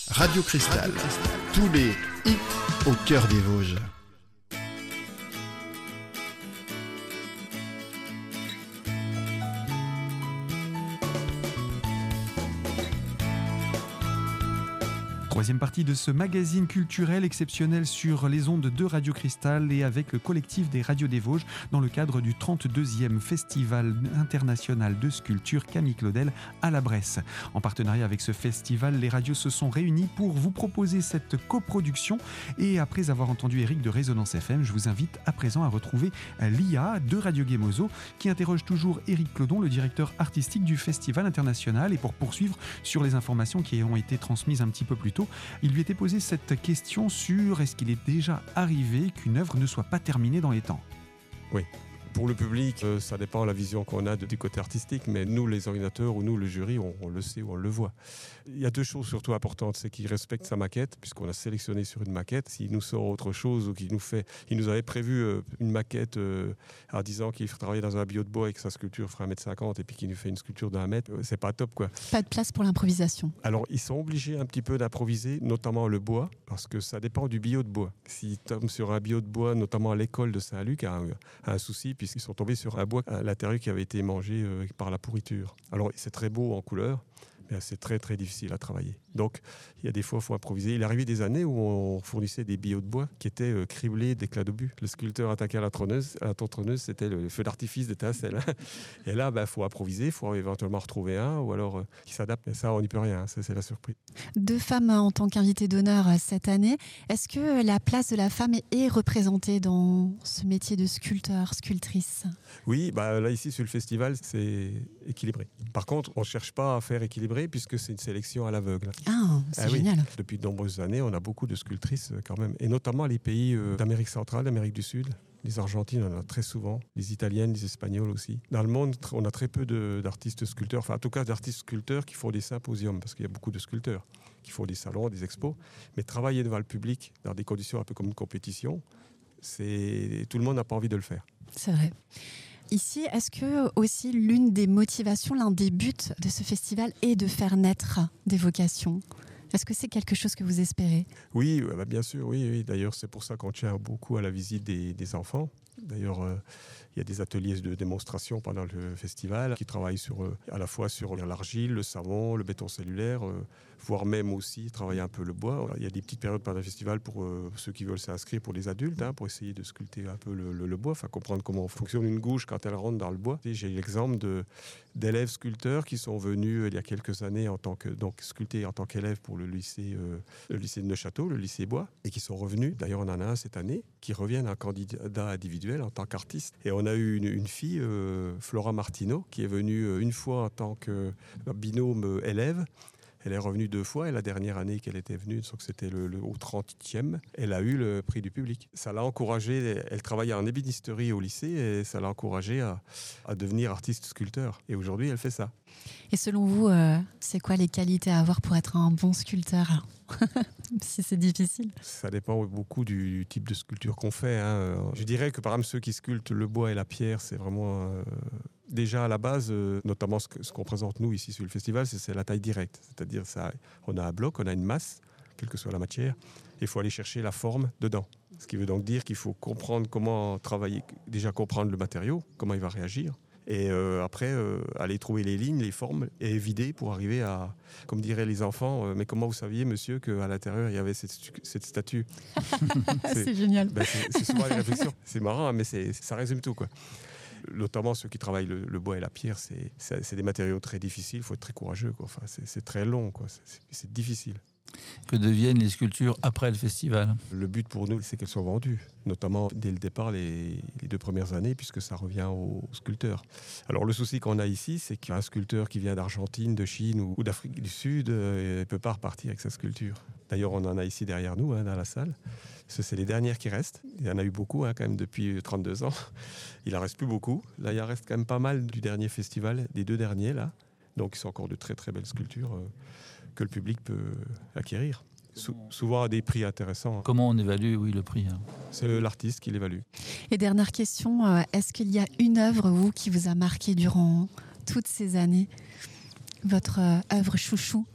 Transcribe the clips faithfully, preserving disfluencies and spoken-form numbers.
Radio Cristal, tous les hits au cœur des Vosges. Troisième partie de ce magazine culturel exceptionnel sur les ondes de Radio Cristal et avec le collectif des Radios des Vosges dans le cadre du trente-deuxième Festival international de sculpture Camille Claudel à la Bresse. En partenariat avec ce festival, les radios se sont réunies pour vous proposer cette coproduction et après avoir entendu Eric de Résonance F M, je vous invite à présent à retrouver Lia de Radio Guémozo qui interroge toujours Eric Clodon, le directeur artistique du Festival international, et pour poursuivre sur les informations qui ont été transmises un petit peu plus tôt, il lui était posé cette question sur est-ce qu'il est déjà arrivé qu'une œuvre ne soit pas terminée dans les temps ? Oui. Pour le public, euh, ça dépend de la vision qu'on a de, du côté artistique, mais nous, les organisateurs ou nous, le jury, on, on le sait ou on le voit. Il y a deux choses surtout importantes, c'est qu'il respecte sa maquette, puisqu'on a sélectionné sur une maquette. S'il nous sort autre chose ou qu'il nous fait... Il nous avait prévu euh, une maquette euh, en disant qu'il travaillait dans un bio de bois et que sa sculpture ferait un mètre cinquante et puis qu'il nous fait une sculpture d'un mètre, euh, c'est pas top, quoi. Pas de place pour l'improvisation. Alors, ils sont obligés un petit peu d'improviser, notamment le bois, parce que ça dépend du bio de bois. S'ils tombent sur un bio de bois, notamment à l'école de Saint-Luc, a un, a un souci, puisqu'ils sont tombés sur un bois à l'intérieur qui avait été mangé euh, par la pourriture. Alors, c'est très beau en couleur, mais c'est très très difficile à travailler. Donc, il y a des fois, il faut improviser. Il est arrivé des années où on fournissait des billots de bois qui étaient euh, criblés d'éclats d'obus. Le sculpteur attaquait à la tronneuse, à la tontronneuse, c'était le feu d'artifice d'étincelle. Et là, il bah, faut improviser, il faut éventuellement retrouver un, ou alors euh, qui s'adapte. Mais ça, on n'y peut rien, ça, c'est la surprise. Deux femmes en tant qu'invitées d'honneur cette année. Est-ce que la place de la femme est représentée dans ce métier de sculpteur, sculptrice ? Oui, bah, là, ici, sur le festival, c'est équilibré. Par contre, on ne cherche pas à faire équilibré puisque c'est une sélection à l'aveugle. Ah, c'est ah, génial. Oui. Depuis de nombreuses années, on a beaucoup de sculptrices quand même, et notamment les pays euh, d'Amérique centrale, d'Amérique du Sud. Les Argentines, on en a très souvent. Les Italiennes, les Espagnols aussi. Dans le monde, on a très peu de, d'artistes sculpteurs, enfin en tout cas d'artistes sculpteurs qui font des symposiums, parce qu'il y a beaucoup de sculpteurs qui font des salons, des expos. Mais travailler devant le public, dans des conditions un peu comme une compétition, c'est... tout le monde n'a pas envie de le faire. C'est vrai. Ici, est-ce que aussi l'une des motivations, l'un des buts de ce festival est de faire naître des vocations ? Est-ce que c'est quelque chose que vous espérez ? Oui, bah bien sûr, oui, oui. D'ailleurs, c'est pour ça qu'on tient beaucoup à la visite des, des enfants. D'ailleurs, euh, il y a des ateliers de démonstration pendant le festival qui travaillent sur, euh, à la fois sur l'argile, le savon, le béton cellulaire, euh, voire même aussi travailler un peu le bois. Il y a des petites périodes pendant le festival pour euh, ceux qui veulent s'inscrire pour les adultes, hein, pour essayer de sculpter un peu le, le, le bois, enfin comprendre comment fonctionne une gouge quand elle rentre dans le bois. Et j'ai l'exemple de, d'élèves sculpteurs qui sont venus euh, il y a quelques années en tant que, donc, sculpter en tant qu'élèves pour le lycée, euh, le lycée de Neufchâteau, le lycée Bois, et qui sont revenus. D'ailleurs, on en a un cette année qui reviennent en candidat individuel en tant qu'artiste. Et on a eu une, une fille, euh, Flora Martino, qui est venue euh, une fois en tant que binôme euh, élève. Elle est revenue deux fois et la dernière année qu'elle était venue, donc c'était le, le, au trentième, elle a eu le prix du public. Ça l'a encouragée, elle travaillait en ébénisterie au lycée et ça l'a encouragée à, à devenir artiste sculpteur. Et aujourd'hui, elle fait ça. Et selon vous, euh, c'est quoi les qualités à avoir pour être un bon sculpteur ? Si c'est difficile. Ça dépend beaucoup du type de sculpture qu'on fait. Hein. Je dirais que par exemple ceux qui sculptent le bois et la pierre, c'est vraiment... Euh, déjà à la base, euh, notamment ce, que, ce qu'on présente nous ici sur le festival, c'est, c'est la taille directe. C'est-à-dire ça, on a un bloc, on a une masse, quelle que soit la matière, et il faut aller chercher la forme dedans. Ce qui veut donc dire qu'il faut comprendre comment travailler, déjà comprendre le matériau, comment il va réagir, et euh, après euh, aller trouver les lignes, les formes et vider pour arriver à, comme diraient les enfants, euh, mais comment vous saviez monsieur qu'à l'intérieur il y avait cette, cette statue? c'est, c'est génial. Ben, c'est, c'est souvent les réflexions. C'est marrant, hein, mais c'est, ça résume tout, quoi. Notamment ceux qui travaillent le, le bois et la pierre, c'est, c'est, c'est des matériaux très difficiles, il faut être très courageux, quoi. Enfin, c'est, c'est très long, quoi. C'est, c'est, c'est difficile. Que deviennent les sculptures après le festival ? Le but pour nous, c'est qu'elles soient vendues, notamment dès le départ, les, les deux premières années, puisque ça revient aux sculpteurs. Alors le souci qu'on a ici, c'est qu'un sculpteur qui vient d'Argentine, de Chine ou, ou d'Afrique du Sud euh, ne peut pas repartir avec sa sculpture. D'ailleurs, on en a ici derrière nous, hein, dans la salle. Ce, c'est les dernières qui restent. Il y en a eu beaucoup, hein, quand même, depuis trente-deux ans. Il en reste plus beaucoup. Là, il en reste quand même pas mal du dernier festival, des deux derniers, là. Donc, ils sont encore de très, très belles sculptures euh, que le public peut acquérir. Sou- souvent à des prix intéressants. Comment on évalue, oui, le prix hein. C'est l'artiste qui l'évalue. Et dernière question, euh, est-ce qu'il y a une œuvre, vous, qui vous a marqué durant toutes ces années ? Votre euh, œuvre chouchou ?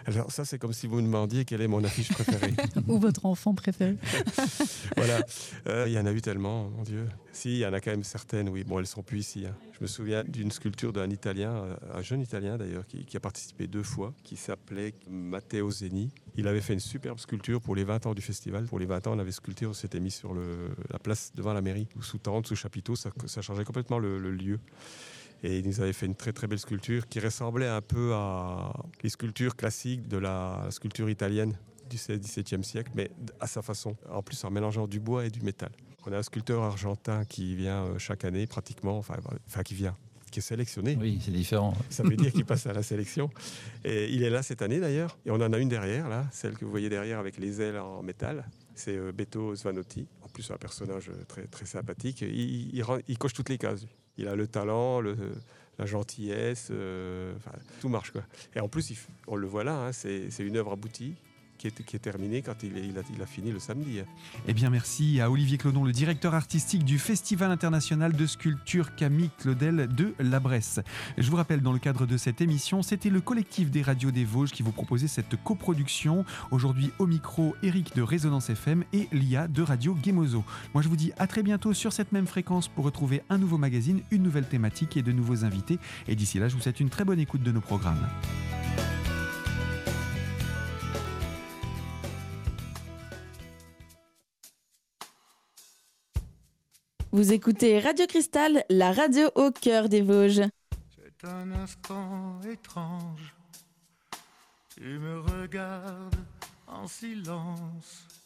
Alors ça, c'est comme si vous me demandiez quelle est mon affiche préférée. Ou votre enfant préféré. Voilà, euh, il y en a eu tellement, mon Dieu. Si, il y en a quand même certaines, oui. Bon, elles sont plus ici. Hein. Je me souviens d'une sculpture d'un Italien, euh, un jeune Italien d'ailleurs, qui, qui a participé deux fois, qui s'appelait Matteo Zeni. Il avait fait une superbe sculpture pour les vingt ans du festival. Pour les vingt ans, on avait sculpté, on s'était mis sur le, la place devant la mairie, sous tente, sous chapiteau, ça, ça changeait complètement le, le lieu. Et il nous avait fait une très très belle sculpture qui ressemblait un peu à les sculptures classiques de la sculpture italienne du seizième dix-septième siècle, mais à sa façon. En plus, en mélangeant du bois et du métal. On a un sculpteur argentin qui vient chaque année pratiquement, enfin, enfin qui vient, qui est sélectionné. Oui, c'est différent. Ça veut dire qu'il passe à la sélection. Et il est là cette année d'ailleurs. Et on en a une derrière, là, celle que vous voyez derrière avec les ailes en métal. C'est euh, Beto Svanotti. En plus, un personnage très, très sympathique. Il, il, il coche toutes les cases. Il a le talent, le, la gentillesse, euh, enfin, tout marche, quoi. Et en plus, il, on le voit là, hein, c'est, c'est une œuvre aboutie. Qui est, qui est terminée quand il, il, a, il a fini le samedi. Eh bien, merci à Olivier Clodon, le directeur artistique du Festival international de sculpture Camille Claudel de La Bresse. Je vous rappelle, dans le cadre de cette émission, c'était le collectif des radios des Vosges qui vous proposait cette coproduction. Aujourd'hui, au micro, Eric de Résonance F M et Lia de Radio Gemozo. Moi, je vous dis à très bientôt sur cette même fréquence pour retrouver un nouveau magazine, une nouvelle thématique et de nouveaux invités. Et d'ici là, je vous souhaite une très bonne écoute de nos programmes. Vous écoutez Radio Cristal, la radio au cœur des Vosges. C'est un instant étrange. Tu me regardes en silence.